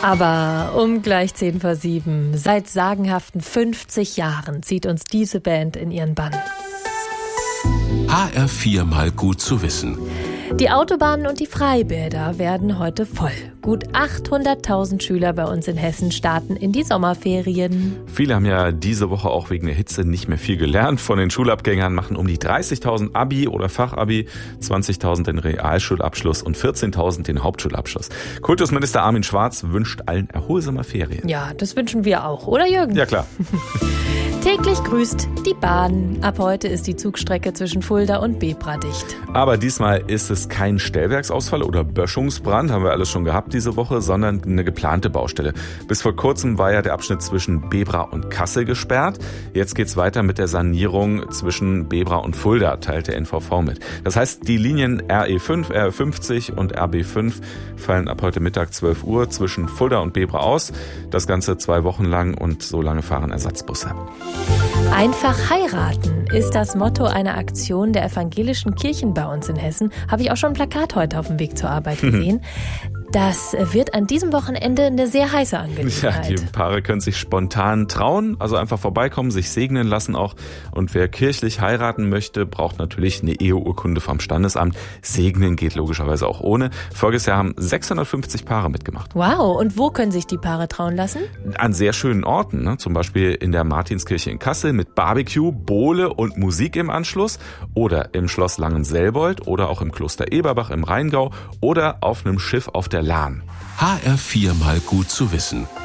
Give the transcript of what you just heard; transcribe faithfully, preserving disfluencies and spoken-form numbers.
Aber um gleich zehn vor sieben, seit sagenhaften fünfzig Jahren zieht uns diese Band in ihren Bann. H R vier mal gut zu wissen. Die Autobahnen und die Freibäder werden heute voll. Gut achthunderttausend Schüler bei uns in Hessen starten in die Sommerferien. Viele haben ja diese Woche auch wegen der Hitze nicht mehr viel gelernt. Von den Schulabgängern machen um die dreißigtausend Abi oder Fachabi, zwanzigtausend den Realschulabschluss und vierzehntausend den Hauptschulabschluss. Kultusminister Armin Schwarz wünscht allen erholsame Ferien. Ja, das wünschen wir auch, oder Jürgen? Ja, klar. Täglich grüßt die Bahn. Ab heute ist die Zugstrecke zwischen Fulda und Bebra dicht. Aber diesmal ist es kein Stellwerksausfall oder Böschungsbrand, haben wir alles schon gehabt diese Woche, sondern eine geplante Baustelle. Bis vor kurzem war ja der Abschnitt zwischen Bebra und Kassel gesperrt. Jetzt geht's weiter mit der Sanierung zwischen Bebra und Fulda, teilt der N V V mit. Das heißt, die Linien R E fünf, R E fünfzig und R B fünf fallen ab heute Mittag zwölf Uhr zwischen Fulda und Bebra aus. Das Ganze zwei Wochen lang und so lange fahren Ersatzbusse. Einfach heiraten ist das Motto einer Aktion der evangelischen Kirchen bei uns in Hessen. Habe ich auch schon ein Plakat heute auf dem Weg zur Arbeit gesehen. Das wird an diesem Wochenende eine sehr heiße Angelegenheit. Ja, die Paare können sich spontan trauen, also einfach vorbeikommen, sich segnen lassen auch. Und wer kirchlich heiraten möchte, braucht natürlich eine Eheurkunde vom Standesamt. Segnen geht logischerweise auch ohne. Voriges Jahr haben sechshundertfünfzig Paare mitgemacht. Wow, und wo können sich die Paare trauen lassen? An sehr schönen Orten, ne? Zum Beispiel in der Martinskirche in Kassel mit Barbecue, Bowle und Musik im Anschluss. Oder im Schloss Langenselbold oder auch im Kloster Eberbach im Rheingau oder auf einem Schiff auf der Lahn. H R vier mal gut zu wissen.